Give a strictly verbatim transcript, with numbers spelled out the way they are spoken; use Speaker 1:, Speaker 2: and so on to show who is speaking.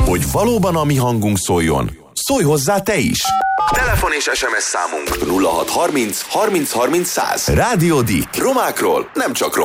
Speaker 1: Hogy valóban a mi hangunk szóljon, szólj hozzá te is! Telefon és es em es számunk nulla hat harminc harminc harminc száz. Rádió Dick. Romákról, nem csak romák.